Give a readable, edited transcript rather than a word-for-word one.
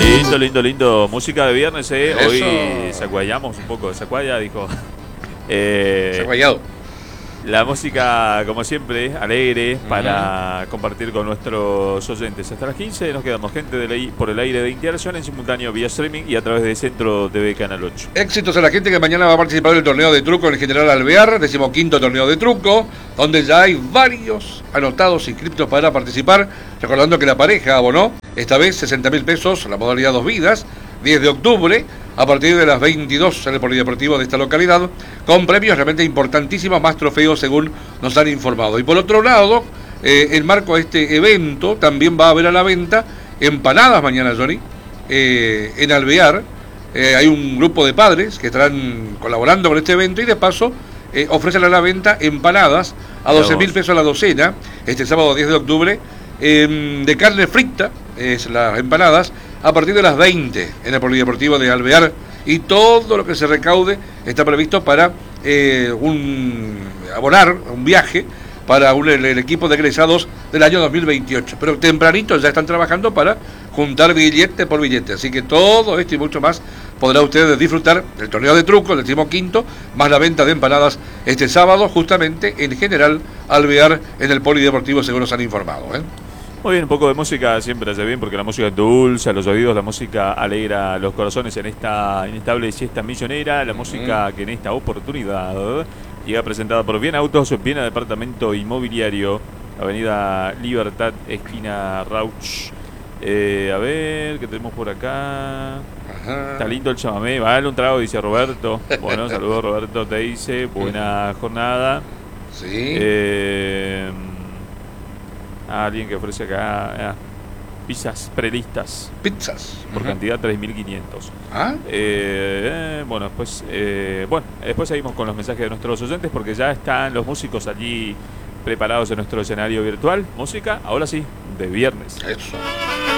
Lindo, lindo, lindo. Música de viernes, Hoy Eso. sacuayamos un poco. Sacuaya dijo. Sacuayado. La música, como siempre, alegre para compartir con nuestros oyentes. Hasta las 15 nos quedamos, gente por el aire de Interacción en simultáneo vía streaming y a través de Centro TV Canal 8. Éxitos a la gente que mañana va a participar del torneo de truco en el General Alvear, 15º torneo de truco, donde ya hay varios anotados inscriptos para participar. Recordando que la pareja abonó, esta vez 60.000 pesos, la modalidad 2 vidas, 10 de octubre, a partir de las 22 en el polideportivo de esta localidad, con premios realmente importantísimos, más trofeos según nos han informado. Y por otro lado, en marco de este evento, también va a haber a la venta empanadas mañana, Johnny, en Alvear. Hay un grupo de padres que estarán colaborando con este evento y de paso ofrecen a la venta empanadas a 12.000 pesos la docena, este sábado 10 de octubre, de carne frita, las empanadas, a partir de las 20 en el polideportivo de Alvear, y todo lo que se recaude está previsto para abonar un viaje para el equipo de egresados del año 2028. Pero tempranito ya están trabajando para juntar billete por billete. Así que todo esto y mucho más podrá ustedes disfrutar del torneo de truco, el 15º, más la venta de empanadas este sábado, justamente en General Alvear, en el polideportivo, según nos han informado. Muy bien, un poco de música siempre hace bien porque la música es dulce a los oídos, la música alegra los corazones en esta inestable siesta millonera, la música que en esta oportunidad llega presentada por Bien Autos, Bien Departamento Inmobiliario, Avenida Libertad, esquina Rauch. A ver, ¿qué tenemos por acá? Ajá. Está lindo el chamamé, vale un trago, dice Roberto. Bueno, saludos Roberto, te dice, buena jornada. Sí. Alguien que ofrece acá pizzas prelistas. Pizzas. Por cantidad 3.500. ¿Ah? Bueno, después seguimos con los mensajes de nuestros oyentes porque ya están los músicos allí preparados en nuestro escenario virtual. Música, ahora sí, de viernes. Eso.